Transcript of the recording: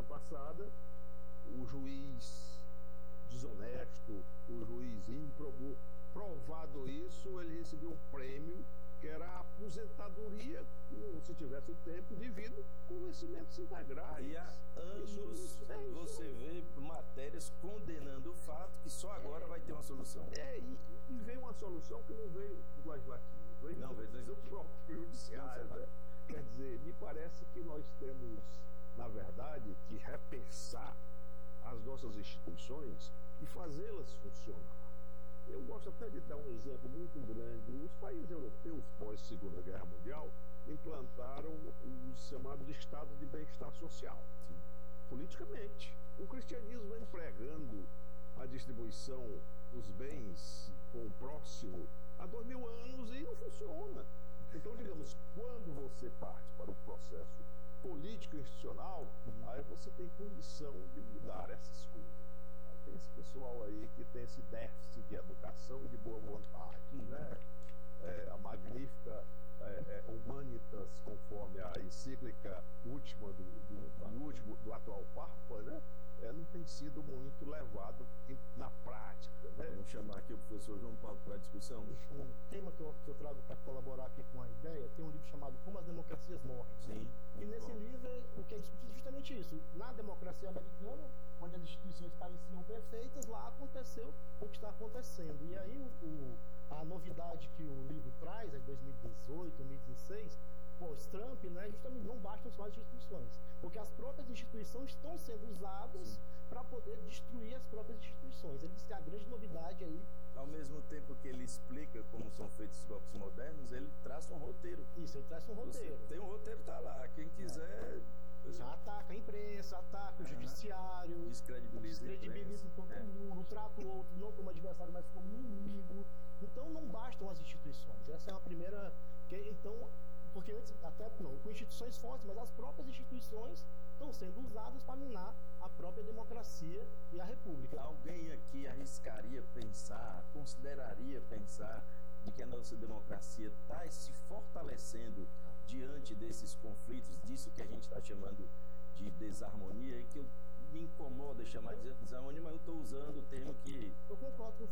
passada, o juiz desonesto, o juiz ímprobo, provado isso, ele recebeu um prêmio que era a aposentadoria, se tivesse o tempo devido, com vencimentos integrais. E há anos você vê matérias condenando o fato que só agora vai ter uma solução. E veio uma solução que não veio do legislativo, veio do próprio judiciário. Né? Quer dizer, me parece que nós temos, na verdade, que repensar as nossas instituições e fazê-las funcionar. Eu gosto até de dar um exemplo muito grande. Os países europeus, pós-Segunda Guerra Mundial, implantaram os chamados estados de bem-estar social. Sim. Politicamente. O cristianismo vem pregando a distribuição dos bens com o próximo há 2000 anos e não funciona. Então, digamos, quando você parte para o processo político e institucional, aí você tem condição de mudar essas coisas. Tem esse pessoal aí que tem esse déficit de educação e de boa vontade, né? A magnífica Humanitas, conforme a encíclica última do atual Papa, né? Não tem sido muito levado na prática, né? Vamos chamar aqui o professor João Paulo para a discussão. Um tema que eu trago para colaborar aqui com a ideia, tem um livro chamado Como as Democracias Morrem. Sim. E nesse livro, o que é discutido justamente isso. Na democracia americana, onde as instituições pareciam perfeitas, lá aconteceu o que está acontecendo. E aí a novidade que o livro traz, é 2018, 2016, pós-Trump, né, justamente não bastam só as instituições, porque as próprias instituições estão sendo usadas para poder destruir as próprias instituições. Ele diz que a grande novidade aí... Ao mesmo tempo que ele explica como são feitos os golpes modernos, ele traça um roteiro. Isso, ele traça um roteiro. Tem um roteiro, tá lá. Quem quiser... Ataca a imprensa, ataca o judiciário, descredibiliza todo mundo, trata o outro não como adversário, mas como inimigo. Então não bastam as instituições. Essa é uma primeira... Então, porque antes, até não, com instituições fortes, mas as próprias instituições estão sendo usadas para minar a própria democracia e a república. Alguém aqui arriscaria pensar, consideraria pensar de que a nossa democracia está se fortalecendo diante desses conflitos, disso que a gente está chamando de desarmonia, e que me incomoda chamar de desarmonia, mas eu estou usando o termo que... Eu concordo com